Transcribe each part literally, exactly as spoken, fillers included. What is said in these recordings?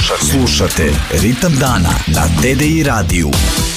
Slušate, slušate Ritam dana na D D I radiju.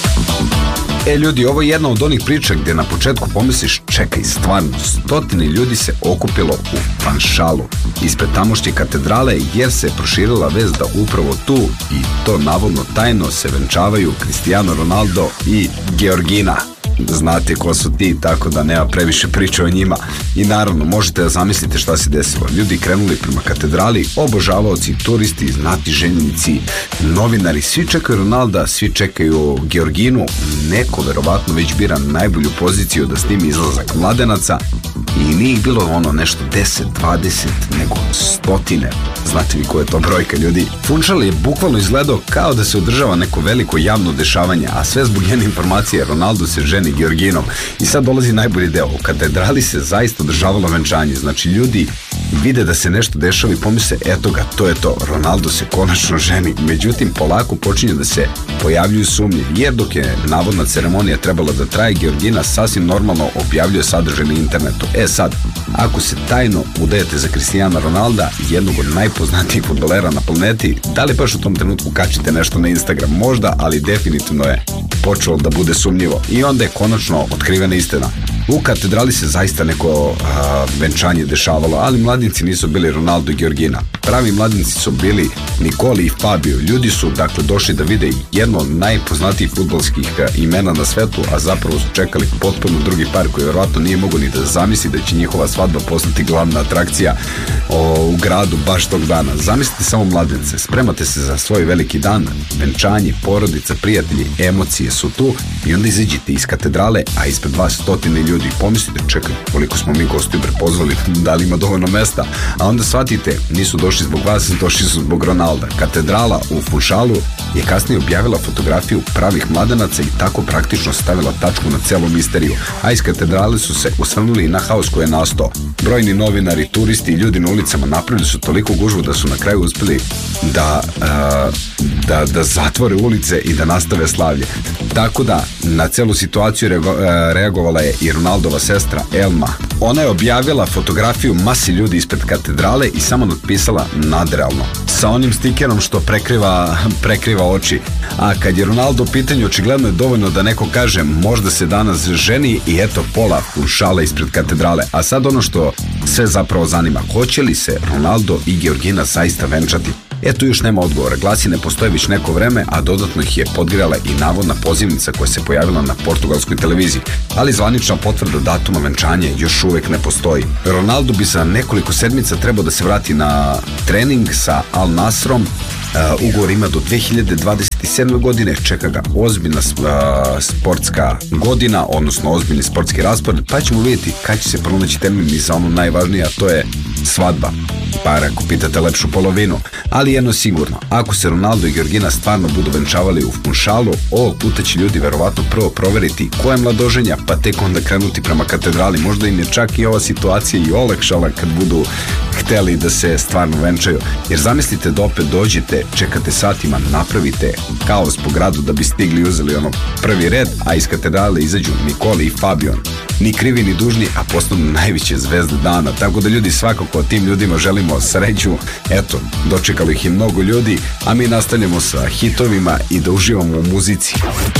E ljudi, ovo je jedna od onih priča gdje na početku pomisliš, čekaj, stvarno, stotine ljudi se okupilo u Fanšalu ispred tamošnje katedrale jer se proširila vest da upravo tu, i to navodno tajno, se venčavaju Cristiano Ronaldo i Georgina. Znate ko su ti, tako da nema previše priče o njima. I naravno, možete da zamislite šta se desilo. Ljudi krenuli prema katedrali, obožavaoci, turisti, znati ženjenici, novinari, svi čekaju Ronalda, svi čekaju Georginu. Neko verovatno već bira najbolju poziciju da snimi izlazak mladenaca. I nije ih bilo ono nešto deset, dvadeset, nego stotine. Znate vi koja je to brojka, ljudi? Funchal je bukvalno izgledao kao da se održava neko veliko javno dešavanje, a sve zbog jedne informacije: Ronaldo se ženi Georginom. I sad dolazi najbolji deo. U katedrali se zaista održavalo venčanje. Znači ljudi vide da se nešto dešava i pomisle, eto ga, to je to, Ronaldo se konačno ženi. Međutim, polako počinje da se pojavljuju sumnje, jer dok je navodna ceremonija trebala da traje, Georgina sasvim normalno objavljuje sadržaj na internetu. E sad, ako se tajno udajete za Cristiana Ronalda, jednog od najpoznatijih fudbalera na planeti, da li baš u tom trenutku kačite nešto na Instagram? Možda, ali definitivno je počelo da bude sumnjivo. I onda je konačno otkrivena istina. U katedrali se zaista neko a, venčanje dešavalo, ali mladinci nisu bili Ronaldo i Georgina. Pravi mladinci su bili Nikoli i Fabio. Ljudi su dakle došli da vide jedno od najpoznatijih fudbalskih imena na svetu, a zapravo su čekali potpuno drugi par koji verovatno nije mogo ni da zamisli da će njihova svadba postati glavna atrakcija o, u gradu baš tog dana. Zamislite samo mladince, spremate se za svoj veliki dan, venčanje, porodica, prijatelji, emocije su tu, i onda izađete iz katedrale, a ispred vas stotine ljudi. Pomislite, čekaj, koliko smo mi gostiju prepozvali, da li ima dovoljno mesta, a onda shvatite, nisu došli zbog vas, došli su zbog Ronalda. Katedrala u Funchalu je kasnije objavila fotografiju pravih mladenaca i tako praktično stavila tačku na celu misteriju, a iz katedrale su se osvrnuli na haos koji je nastao. Brojni novinari, turisti i ljudi na ulicama napravili su toliko gužvu da su na kraju uspeli da, uh, da, da zatvore ulice i da nastave slavlje. Tako da, na celu situaciju reago, uh, reagovala je i Ronaldova sestra Elma. Ona je objavila fotografiju masi ljudi ispred katedrale i samo napisala nadrealno, sa onim stikerom što prekriva, prekriva oči. A kad je Ronaldo u pitanju, očigledno je dovoljno da neko kaže možda se danas ženi, i eto pola Funšala ispred katedrale. A sad ono što sve zapravo zanima, hoće li se Ronaldo i Georgina zaista venčati? Eto, još nema odgovora. Glasi ne postoje već neko vreme, a dodatno ih je podgrela i navodna pozivnica koja se pojavila na portugalskoj televiziji. Ali zvanična potvrda datuma venčanja još uvek ne postoji. Ronaldo bi za nekoliko sedmica trebao da se vrati na trening sa Al Nasrom. Uh, ugovor ima do dve hiljade dvadeset sedme godine, čeka ga ozbiljna uh, sportska godina, odnosno ozbiljni sportski raspored, pa ćemo vidjeti kad će se pronaći termin i za ono najvažnije, a to je svadba. Pa ako pitate lepšu polovinu. Ali jedno sigurno, ako se Ronaldo i Georgina stvarno budu venčavali u Funchalu, ovog puta će ljudi verovatno prvo proveriti ko je mladoženja, pa tek onda krenuti prema katedrali. Možda im je čak i ova situacija i olakšala kad budu hteli da se stvarno venčaju. Jer zamislite da opet dođete, čekate satima, napravite kaos po gradu da bi stigli i uzeli ono prvi red, a iz katedrale izađu Nikoli i Fabio. Ni krivi ni dužni, a postanu najveće zvezde dana. Tako da ljudi, svakako tim ljudima želimo sreću. Eto, dočekalo ih je mnogo ljudi, a mi nastavljamo sa hitovima i da uživamo u muzici.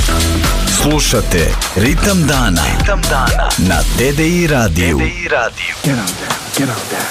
Slušate Ritam dana, Ritam dana na D D I radiju. Get out there, get out there.